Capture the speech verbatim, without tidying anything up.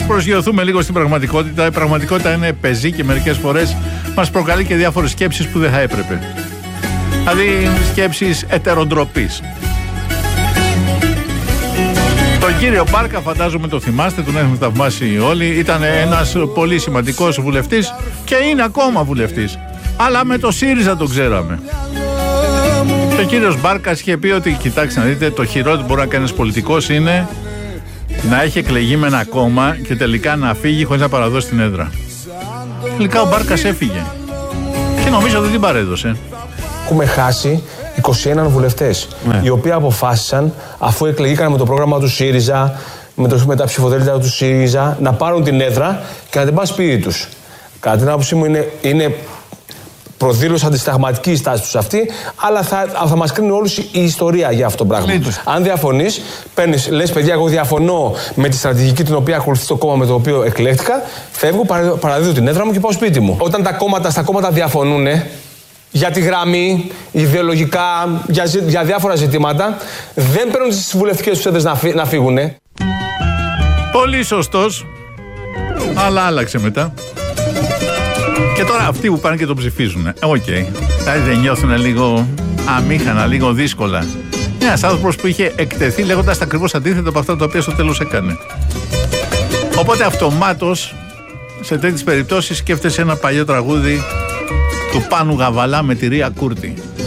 προσγειωθούμε λίγο στην πραγματικότητα. Η πραγματικότητα είναι πεζή και μερικές φορές μας προκαλεί και διάφορες σκέψεις που δεν θα έπρεπε. Δηλαδή σκέψεις ετεροντροπής. Τον κύριο Μπάρκα, φαντάζομαι το θυμάστε, τον έχουμε θαυμάσει όλοι. Ήταν ένας πολύ σημαντικός βουλευτής και είναι ακόμα βουλευτής. Αλλά με το ΣΥΡΙΖΑ τον ξέραμε. Και ο κύριος Μπάρκας είχε πει ότι, κοιτάξτε να δείτε, το χειρότερο που μπορεί να κάνει ένας πολιτικός είναι να έχει εκλεγεί με ένα κόμμα και τελικά να φύγει χωρίς να παραδώσει την έδρα. Τελικά ο Μπάρκας έφυγε. Και νομίζω ότι δεν την παρέδωσε. Έχουμε χάσει είκοσι ένα βουλευτές, ναι, οι οποίοι αποφάσισαν, αφού εκλεγήκαν με το πρόγραμμα του ΣΥΡΙΖΑ, με, το, με τα ψηφοδέλτια του ΣΥΡΙΖΑ, να πάρουν την έδρα και να την πάνε σπίτι τους. Κατά την άποψή μου είναι, είναι προδήλωση αντισυνταγματική η στάση τους αυτή, αλλά θα, θα μας κρίνει όλους η ιστορία για αυτό το πράγμα. Λίτως. Αν διαφωνείς, παίρνεις, λες παιδιά, εγώ διαφωνώ με τη στρατηγική την οποία ακολουθεί το κόμμα με το οποίο εκλέχτηκα, φεύγω, παραδίδω την έδρα μου και πάω σπίτι μου. Όταν τα κόμματα, στα κόμματα διαφωνούν για τη γραμμή, ιδεολογικά, για, για διάφορα ζητήματα, δεν παίρνουν τις βουλευτικές τους έδρες να, φύ, να φύγουν. Πολύ σωστός, αλλά άλλαξε μετά. Και τώρα αυτοί που πάνε και τον ψηφίζουν. Οκ. Okay. Δεν νιώθουν λίγο αμήχανα, λίγο δύσκολα. Ένας άνθρωπος που είχε εκτεθεί λέγοντας τα ακριβώς αντίθετα από αυτά τα οποία στο τέλος έκανε. Οπότε αυτομάτως σε τέτοιες περιπτώσεις σκέφτεσαι ένα παλιό τραγούδι του Πάνου Γαβαλά με τη Ρία Κούρτη.